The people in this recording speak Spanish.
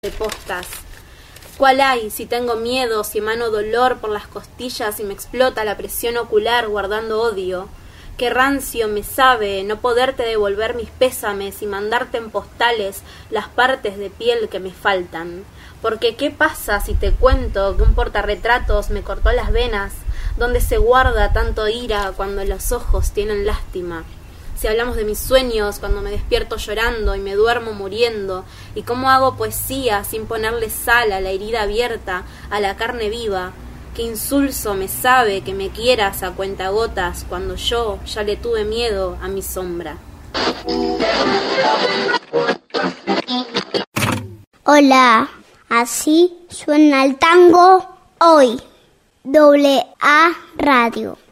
de postas. ¿Cuál hay si tengo miedo, si emano dolor por las costillas y me explota la presión ocular guardando odio? Qué rancio me sabe no poderte devolver mis pésames y mandarte en postales las partes de piel que me faltan. Porque ¿qué pasa si te cuento que un portarretratos me cortó las venas? ¿Dónde se guarda tanto ira cuando los ojos tienen lástima? Si hablamos de mis sueños cuando me despierto llorando y me duermo muriendo, y cómo hago poesía sin ponerle sal a la herida abierta, a la carne viva, qué insulso me sabe que me quieras a cuentagotas cuando yo ya le tuve miedo a mi sombra. Hola, así suena el tango hoy. AA Radio.